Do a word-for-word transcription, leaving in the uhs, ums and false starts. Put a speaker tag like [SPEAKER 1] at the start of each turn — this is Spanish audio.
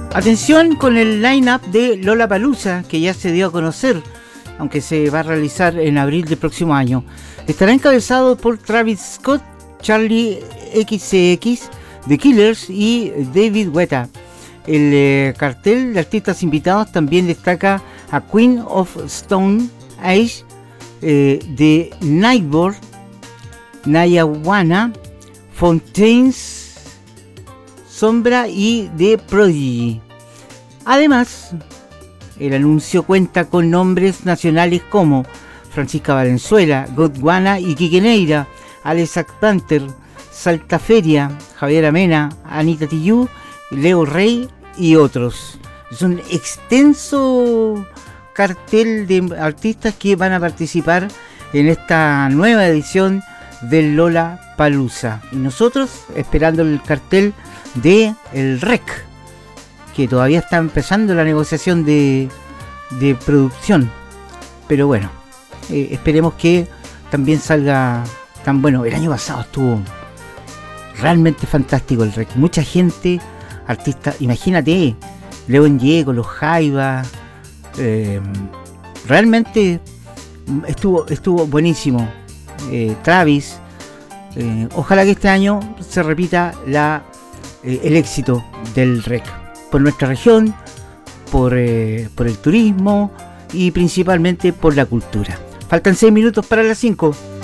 [SPEAKER 1] Atención con el line-up de Lollapalooza, que ya se dio a conocer, aunque se va a realizar en abril del próximo año. Estará encabezado por Travis Scott, Charlie equis ce equis, The Killers y David Guetta. El eh, cartel de artistas invitados también destaca a Queen of Stone Age, eh, The Nightboard, Naya Wana, Fontaines, Sombra y The Prodigy. Además, el anuncio cuenta con nombres nacionales como Francisca Valenzuela, Gondwana y Quique Neira, Alex Panther, Salta Feria, Javier Amena, Anita Tijoux, Leo Rey y otros. Es un extenso cartel de artistas que van a participar en esta nueva edición del Lollapalooza. Y nosotros esperando el cartel de el R E C, que todavía está empezando la negociación de, de producción. Pero bueno, eh, esperemos que también salga tan bueno. El año pasado estuvo realmente fantástico el R E C. Mucha gente, artistas, imagínate, León Diego, los Jaiba, eh, realmente estuvo, estuvo buenísimo. Eh, Travis, eh, ojalá que este año se repita la, eh, el éxito del R E C por nuestra región, por, eh, por el turismo y principalmente por la cultura. Faltan seis minutos para las cinco.